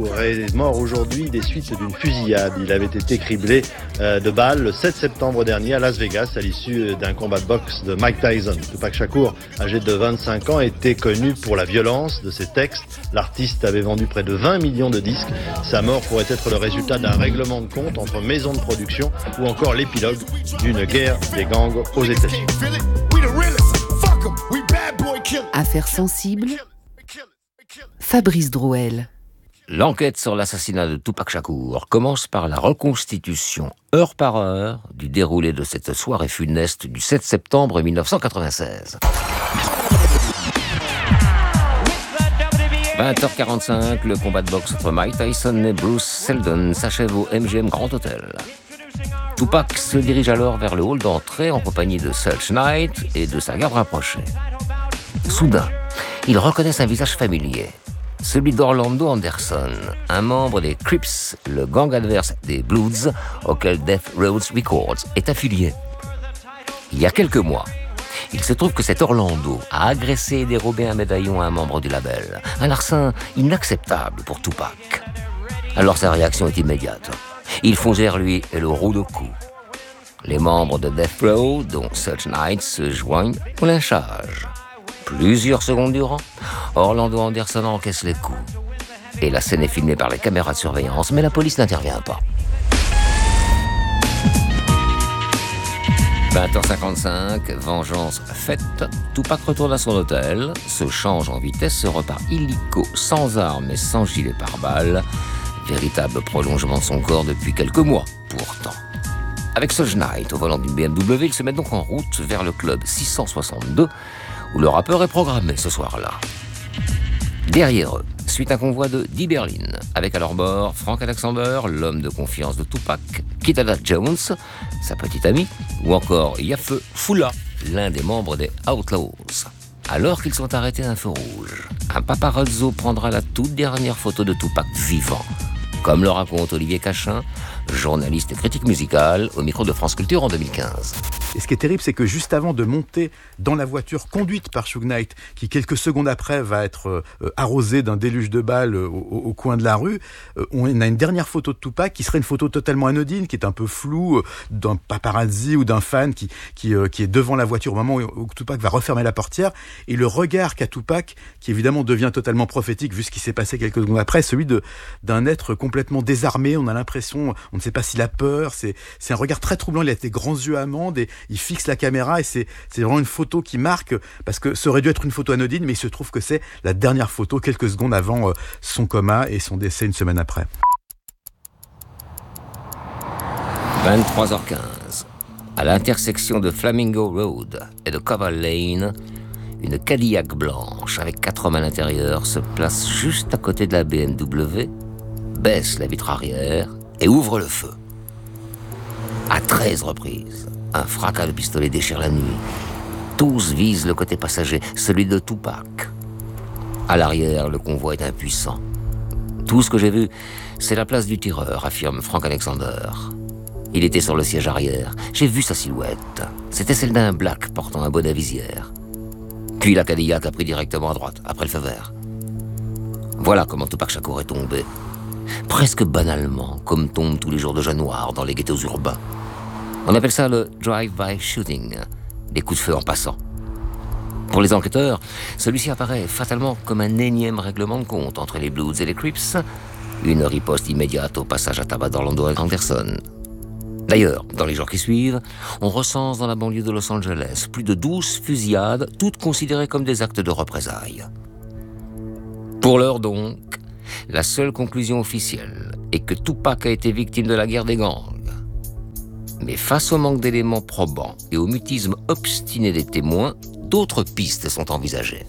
Shakur est mort aujourd'hui des suites d'une fusillade. Il avait été criblé de balles le 7 septembre dernier à Las Vegas à l'issue d'un combat de boxe de Mike Tyson. Tupac Shakur, âgé de 25 ans, était connu pour la violence de ses textes. L'artiste avait vendu près de 20 millions de disques. Sa mort pourrait être le résultat d'un règlement de compte entre maisons de production ou encore l'épilogue d'une guerre des gangs aux États-Unis. Affaire sensible, Fabrice Drouel. L'enquête sur l'assassinat de Tupac Shakur commence par la reconstitution, heure par heure, du déroulé de cette soirée funeste du 7 septembre 1996. 20h45, le combat de boxe entre Mike Tyson et Bruce Seldon s'achève au MGM Grand Hotel. Tupac se dirige alors vers le hall d'entrée en compagnie de Suge Knight et de sa garde rapprochée. Soudain, il reconnaît un visage familier, celui d'Orlando Anderson, un membre des Crips, le gang adverse des Bloods, auquel Death Row Records est affilié. Il y a quelques mois, il se trouve que cet Orlando a agressé et dérobé un médaillon à un membre du label, un larcin inacceptable pour Tupac. Alors sa réaction est immédiate. Ils font vers lui et le roue de coups. Les membres de Death Row, dont Suge Knight, se joignent au lynchage. Plusieurs secondes durant, Orlando Anderson encaisse les coups. Et la scène est filmée par les caméras de surveillance, mais la police n'intervient pas. 20h55, vengeance faite, Tupac retourne à son hôtel, se change en vitesse, se repart illico, sans armes et sans gilet pare-balles, véritable prolongement de son corps depuis quelques mois, pourtant. Avec Suge Knight au volant d'une BMW, il se met donc en route vers le club 662, où le rappeur est programmé ce soir-là. Derrière eux, suit un convoi de 10 berlines, avec à leur bord Frank Alexander, l'homme de confiance de Tupac, Kitada Jones, sa petite amie, ou encore Yafe Fula, l'un des membres des Outlaws. Alors qu'ils sont arrêtés à un feu rouge, un paparazzo prendra la toute dernière photo de Tupac vivant, comme le raconte Olivier Cachin, journaliste et critique musical, au micro de France Culture en 2015. Et ce qui est terrible, c'est que juste avant de monter dans la voiture conduite par Suge Knight, qui quelques secondes après va être arrosée d'un déluge de balles au coin de la rue, on a une dernière photo de Tupac qui serait une photo totalement anodine, qui est un peu floue, d'un paparazzi ou d'un fan qui est devant la voiture au moment où Tupac va refermer la portière. Et le regard qu'a Tupac, qui évidemment devient totalement prophétique vu ce qui s'est passé quelques secondes après, celui d'un être complètement désarmé. On a l'impression, on ne sait pas s'il a peur. C'est un regard très troublant. Il a des grands yeux amandes et il fixe la caméra et c'est vraiment une photo qui marque parce que ça aurait dû être une photo anodine, mais il se trouve que c'est la dernière photo quelques secondes avant son coma et son décès une semaine après. 23h15. À l'intersection de Flamingo Road et de Cover Lane, une Cadillac blanche avec 4 hommes à l'intérieur se place juste à côté de la BMW, baisse la vitre arrière et ouvre le feu. À 13 reprises, un fracas de pistolet déchire la nuit. Tous visent le côté passager, celui de Tupac. À l'arrière, le convoi est impuissant. Tout ce que j'ai vu, c'est la place du tireur, affirme Frank Alexander. Il était sur le siège arrière. J'ai vu sa silhouette. C'était celle d'un black portant un bonnet à visière. Puis la Cadillac a pris directement à droite, après le feu vert. Voilà comment Tupac Shakur est tombé. Presque banalement, comme tombent tous les jours de januar dans les ghettos urbains. On appelle ça le drive-by shooting, des coups de feu en passant. Pour les enquêteurs, celui-ci apparaît fatalement comme un énième règlement de compte entre les Bloods et les Crips, une riposte immédiate au passage à tabac d'Orlando Anderson. D'ailleurs, dans les jours qui suivent, on recense dans la banlieue de Los Angeles plus de 12 fusillades, toutes considérées comme des actes de représailles. Pour l'heure donc, la seule conclusion officielle est que Tupac a été victime de la guerre des gangs. Mais face au manque d'éléments probants et au mutisme obstiné des témoins, d'autres pistes sont envisagées.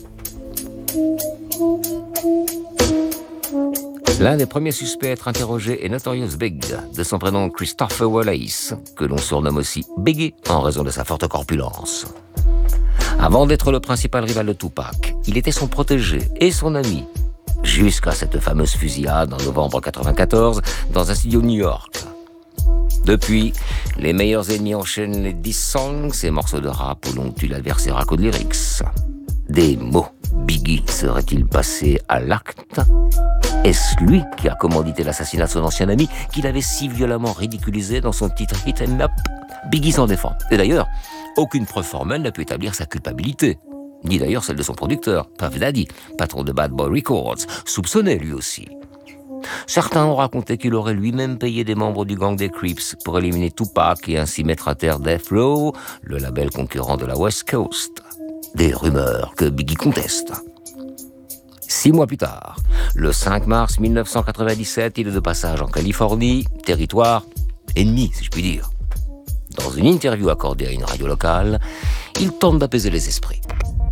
L'un des premiers suspects à être interrogé est Notorious Big, de son prénom Christopher Wallace, que l'on surnomme aussi Biggie en raison de sa forte corpulence. Avant d'être le principal rival de Tupac, il était son protégé et son ami, jusqu'à cette fameuse fusillade en novembre 1994 dans un studio de New York. Depuis, les meilleurs ennemis enchaînent les diss songs, ces morceaux de rap où l'on tue l'adversaire à coups de lyrics. Des mots, Biggie serait-il passé à l'acte ? Est-ce lui qui a commandité l'assassinat de son ancien ami, qu'il avait si violemment ridiculisé dans son titre Hit 'em Up? Biggie s'en défend. Et d'ailleurs, aucune preuve formelle n'a pu établir sa culpabilité. Ni d'ailleurs celle de son producteur, Puff Daddy, patron de Bad Boy Records, soupçonné lui aussi. Certains ont raconté qu'il aurait lui-même payé des membres du gang des Crips pour éliminer Tupac et ainsi mettre à terre Death Row, le label concurrent de la West Coast. Des rumeurs que Biggie conteste. 6 mois plus tard, le 5 mars 1997, il est de passage en Californie, territoire ennemi, si je puis dire. Dans une interview accordée à une radio locale, il tente d'apaiser les esprits.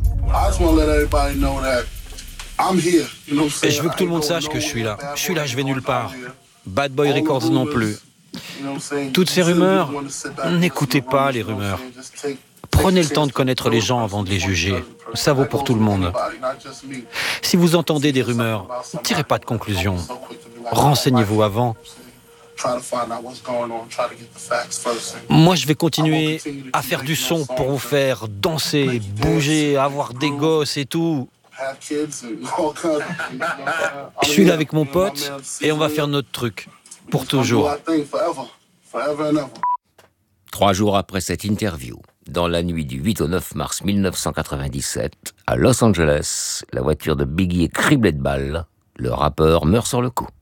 Et je veux que tout le monde sache que je suis là. Je suis là, je vais nulle part. Bad Boy Records non plus. Toutes ces rumeurs, n'écoutez pas les rumeurs. Prenez le temps de connaître les gens avant de les juger. Ça vaut pour tout le monde. Si vous entendez des rumeurs, ne tirez pas de conclusion. Renseignez-vous avant. Moi, je vais continuer à faire du son pour vous faire danser, bouger, avoir des gosses et tout. Je suis là avec mon pote et on va faire notre truc. Pour toujours. 3 jours après cette interview, dans la nuit du 8 au 9 mars 1997, à Los Angeles, la voiture de Biggie est criblée de balles. Le rappeur meurt sur le coup.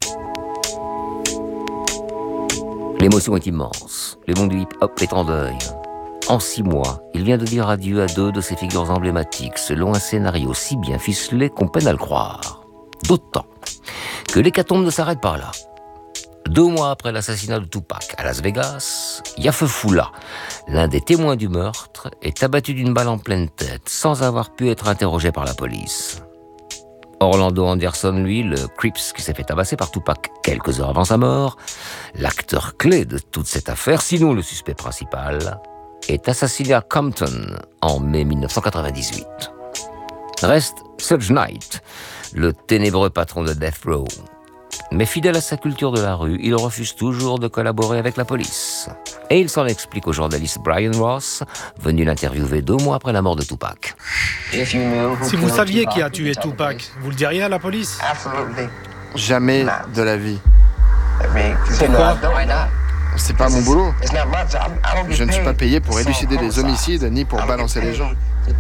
L'émotion est immense. Le monde du hip-hop est en deuil. En 6 mois, il vient de dire adieu à 2 de ses figures emblématiques, selon un scénario si bien ficelé qu'on peine à le croire. D'autant que l'hécatombe ne s'arrête pas là. 2 mois après l'assassinat de Tupac à Las Vegas, Yafe Foula, l'un des témoins du meurtre, est abattu d'une balle en pleine tête, sans avoir pu être interrogé par la police. Orlando Anderson, lui, le Crips qui s'est fait tabasser par Tupac quelques heures avant sa mort, l'acteur clé de toute cette affaire, sinon le suspect principal, est assassiné à Compton en mai 1998. Reste Suge Knight, le ténébreux patron de Death Row. Mais fidèle à sa culture de la rue, il refuse toujours de collaborer avec la police. Et il s'en explique au journaliste Brian Ross, venu l'interviewer 2 mois après la mort de Tupac. Si vous saviez qui a tué Tupac, vous le diriez à la police? Jamais de la vie. Pourquoi? C'est pas mon boulot. Je ne suis pas payé pour élucider des homicides ni pour balancer les gens.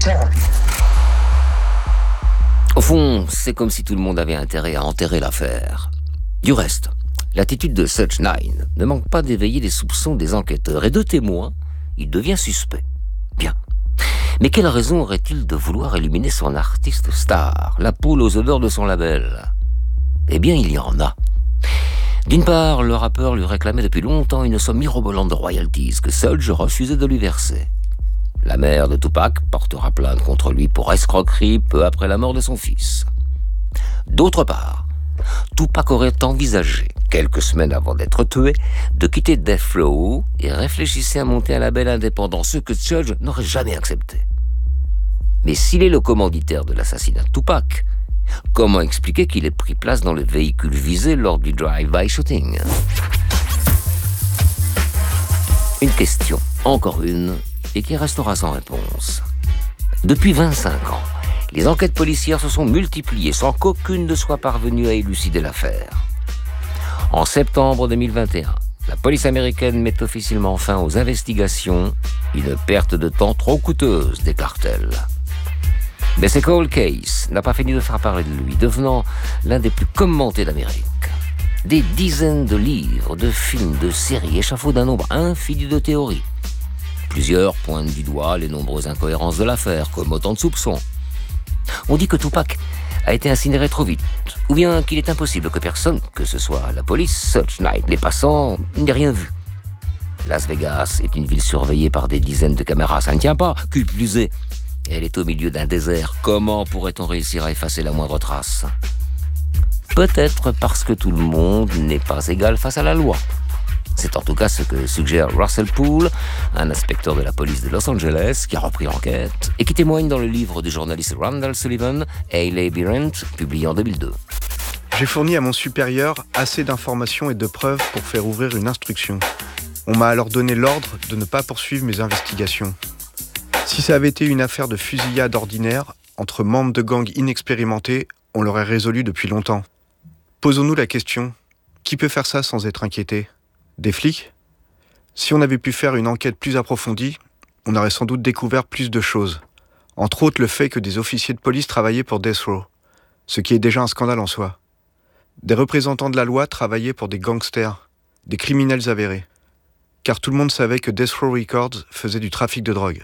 Au fond, c'est comme si tout le monde avait intérêt à enterrer l'affaire. Du reste, l'attitude de Suge Knight ne manque pas d'éveiller les soupçons des enquêteurs et de témoins, il devient suspect. Bien. Mais quelle raison aurait-il de vouloir éliminer son artiste star, la poule aux odeurs de son label? Eh bien, il y en a. D'une part, le rappeur lui réclamait depuis longtemps une somme mirobolante de royalties que Suge refusait de lui verser. La mère de Tupac portera plainte contre lui pour escroquerie peu après la mort de son fils. D'autre part, Tupac aurait envisagé, quelques semaines avant d'être tué, de quitter Death Row et réfléchissait à monter un label indépendant, ce que Suge n'aurait jamais accepté. Mais s'il est le commanditaire de l'assassinat de Tupac, comment expliquer qu'il ait pris place dans le véhicule visé lors du drive-by shooting? Une question, encore une, et qui restera sans réponse. Depuis 25 ans, les enquêtes policières se sont multipliées sans qu'aucune ne soit parvenue à élucider l'affaire. En septembre 2021, la police américaine met officiellement fin aux investigations, une perte de temps trop coûteuse des cartels. Mais ce cold case n'a pas fini de faire parler de lui, devenant l'un des plus commentés d'Amérique. Des dizaines de livres, de films, de séries échafaudent un nombre infini de théories. Plusieurs pointent du doigt les nombreuses incohérences de l'affaire, comme autant de soupçons. On dit que Tupac a été incinéré trop vite, ou bien qu'il est impossible que personne, que ce soit la police, Suge Knight, les passants, n'ait rien vu. Las Vegas est une ville surveillée par des dizaines de caméras, ça ne tient pas, qui plus est. Elle est au milieu d'un désert, comment pourrait-on réussir à effacer la moindre trace? Peut-être parce que tout le monde n'est pas égal face à la loi. C'est en tout cas ce que suggère Russell Poole, un inspecteur de la police de Los Angeles qui a repris l'enquête et qui témoigne dans le livre du journaliste Randall Sullivan, A Labyrinth, publié en 2002. J'ai fourni à mon supérieur assez d'informations et de preuves pour faire ouvrir une instruction. On m'a alors donné l'ordre de ne pas poursuivre mes investigations. Si ça avait été une affaire de fusillade ordinaire, entre membres de gangs inexpérimentés, on l'aurait résolu depuis longtemps. Posons-nous la question, qui peut faire ça sans être inquiété? Des flics? Si on avait pu faire une enquête plus approfondie, on aurait sans doute découvert plus de choses. Entre autres le fait que des officiers de police travaillaient pour Death Row, ce qui est déjà un scandale en soi. Des représentants de la loi travaillaient pour des gangsters, des criminels avérés. Car tout le monde savait que Death Row Records faisait du trafic de drogue.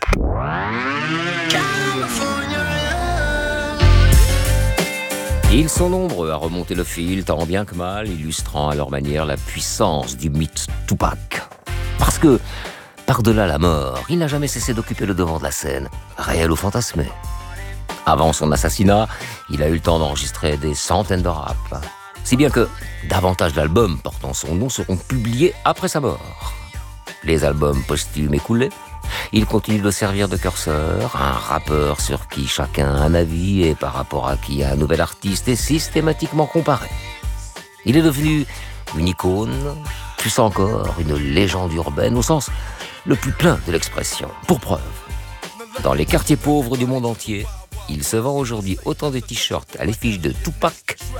Ils sont nombreux à remonter le fil, tant bien que mal, illustrant à leur manière la puissance du mythe Tupac. Parce que, par-delà la mort, il n'a jamais cessé d'occuper le devant de la scène, réel ou fantasmé. Avant son assassinat, il a eu le temps d'enregistrer des centaines de raps. Si bien que davantage d'albums portant son nom seront publiés après sa mort. Les albums posthumes écoulés, il continue de servir de curseur, un rappeur sur qui chacun a un avis et par rapport à qui un nouvel artiste est systématiquement comparé. Il est devenu une icône, plus encore une légende urbaine au sens le plus plein de l'expression. Pour preuve, dans les quartiers pauvres du monde entier, il se vend aujourd'hui autant de t-shirts à l'effigie de Tupac